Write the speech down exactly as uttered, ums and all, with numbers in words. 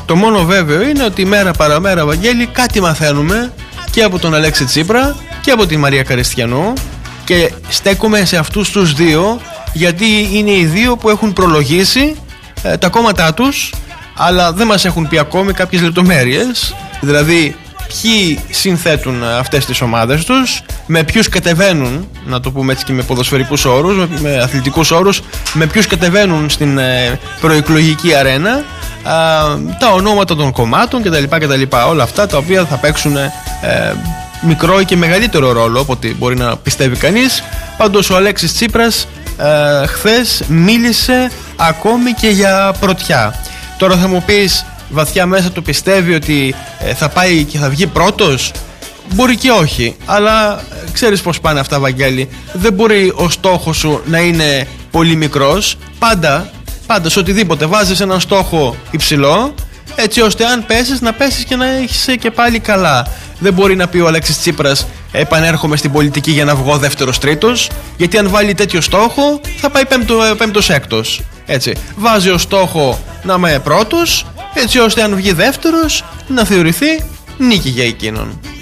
Το μόνο βέβαιο είναι ότι μέρα παραμέρα, Βαγγέλη, κάτι μαθαίνουμε και από τον Αλέξη Τσίπρα και από τη Μαρία Καριστιανού, και στέκομαι σε αυτούς τους δύο γιατί είναι οι δύο που έχουν προλογίσει ε, τα κόμματά τους, αλλά δεν μας έχουν πει ακόμη κάποιες λεπτομέρειες, δηλαδή ποιοι συνθέτουν αυτές τις ομάδες τους, με ποιους κατεβαίνουν, να το πούμε έτσι και με ποδοσφαιρικούς όρους, με, με αθλητικούς όρους, με ποιους κατεβαίνουν στην ε, προεκλογική αρένα, α, τα ονόματα των κομμάτων κτλ, κτλ. Όλα αυτά τα οποία θα παίξουν ε, μικρό ή και μεγαλύτερο ρόλο από ό,τι μπορεί να πιστεύει κανείς. Πάντως ο Αλέξης Τσίπρας ε, χθες μίλησε ακόμη και για πρωτιά. Τώρα θα μου πεις, βαθιά μέσα του πιστεύει ότι ε, θα πάει και θα βγει πρώτος? Μπορεί και όχι, αλλά ξέρεις πως πάνε αυτά, Βαγγέλη. Δεν μπορεί ο στόχος σου να είναι πολύ μικρός. Πάντα, πάντα σε οτιδήποτε βάζεις έναν στόχο υψηλό, έτσι ώστε αν πέσεις να πέσεις και να έχεις και πάλι καλά. Δεν μπορεί να πει ο Αλέξης Τσίπρας επανέρχομαι στην πολιτική για να βγω δεύτερος τρίτος, γιατί αν βάλει τέτοιο στόχο θα πάει πέμπτο, πέμπτος έκτος. Έτσι, βάζει ως στόχο να είμαι πρώτος, έτσι ώστε αν βγει δεύτερος να θεωρηθεί νίκη για εκείνον.